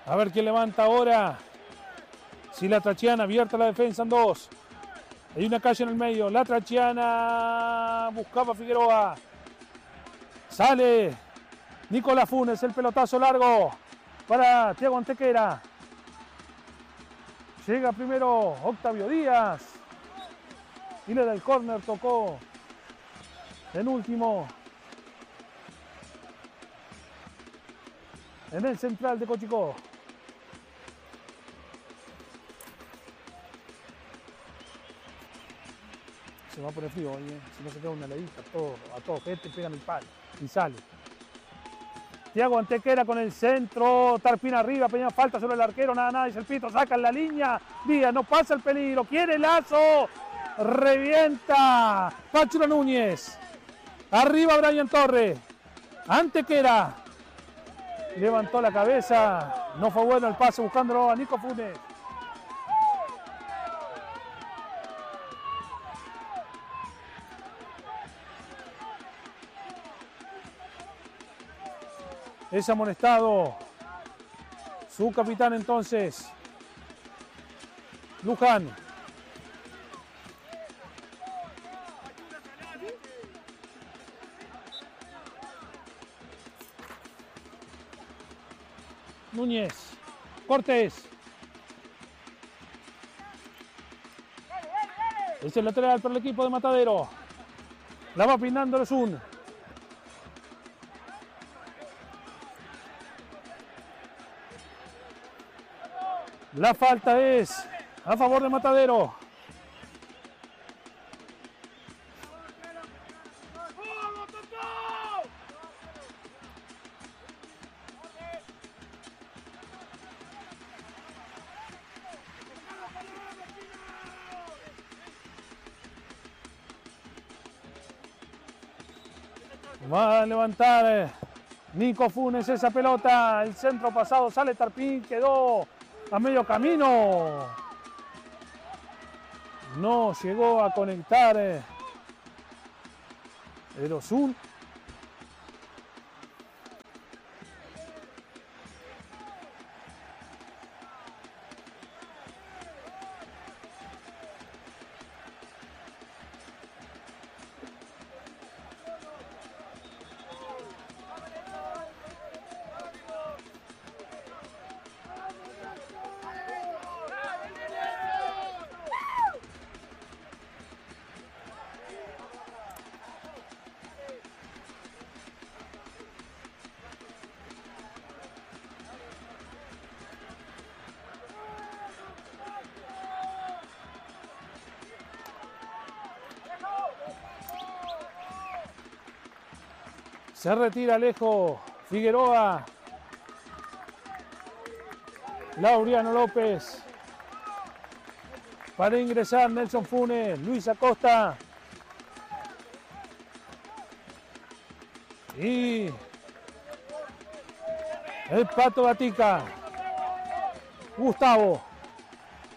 A ver quién levanta ahora. Si la Trachiana, abierta la defensa en dos. Hay una calle en el medio. La Trachiana buscaba a Figueroa. Sale Nicolás Funes, el pelotazo largo para Thiago Antequera. Llega primero Octavio Díaz. Y le da el córner, tocó en último. En el central de Cochicó. Se va a poner frío hoy, si no se queda una heladita, a todo gente pegan el palo y sale. Thiago Antequera con el centro, Tarpina arriba, Peña falta sobre el arquero, nada, dice el pito, sacan la línea, Díaz no pasa el peligro, quiere el lazo, revienta Pachula Núñez, arriba Brian Torres, Antequera, levantó la cabeza, no fue bueno el pase buscándolo a Nico Funes. Es amonestado su capitán entonces, Luján. Núñez, Cortés. Es el lateral para el equipo de Matadero. La va peinando el Osun. La falta es a favor de Matadero. Va a levantar Nico Funes esa pelota. El centro pasado sale Tarpín, quedó a medio camino. No llegó a conectar el Osun. Se retira Alejo Figueroa. Laureano López. Para ingresar Nelson Funes, Luis Acosta. Y el Pato Gatica. Gustavo.